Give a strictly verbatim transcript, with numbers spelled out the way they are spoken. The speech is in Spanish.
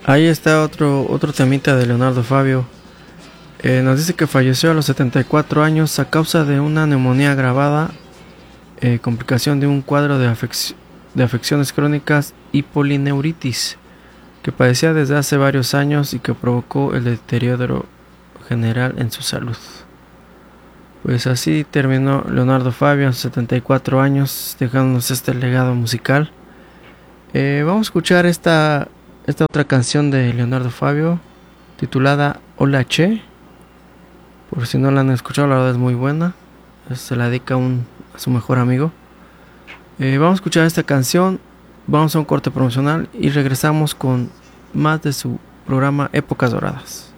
Ahí está otro, otro temita de Leonardo Fabio. Eh, nos dice que falleció a los setenta y cuatro años a causa de una neumonía agravada, eh, complicación de un cuadro de, afec- de afecciones crónicas y polineuritis, que padecía desde hace varios años y que provocó el deterioro general en su salud. Pues así terminó Leonardo Fabio a sus setenta y cuatro años, dejándonos este legado musical. Eh, vamos a escuchar esta, esta otra canción de Leonardo Fabio, titulada Hola Che. Por si no la han escuchado, la verdad es muy buena. Se la dedica un, a su mejor amigo. Eh, vamos a escuchar esta canción, vamos a un corte promocional y regresamos con más de su programa Épocas Doradas.